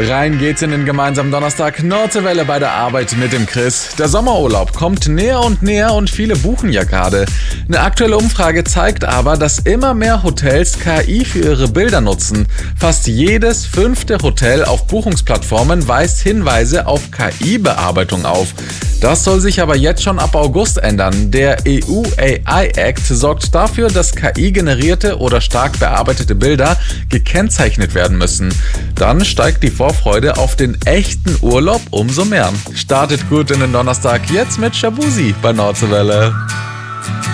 Rein geht's in den gemeinsamen Donnerstag Nordseewelle bei der Arbeit mit dem Chris. Der Sommerurlaub kommt näher und viele buchen ja gerade. Eine aktuelle Umfrage zeigt aber, dass immer mehr Hotels KI für ihre Bilder nutzen. Fast jedes 5. Hotel auf Buchungsplattformen weist Hinweise auf KI-Bearbeitung auf. Das soll sich aber jetzt schon ab August ändern. Der EU AI Act sorgt dafür, dass KI-generierte oder stark bearbeitete Bilder gekennzeichnet werden müssen. Dann steigt die Vorfreude auf den echten Urlaub umso mehr. Startet gut in den Donnerstag jetzt mit Shabuzi bei Nordseewelle.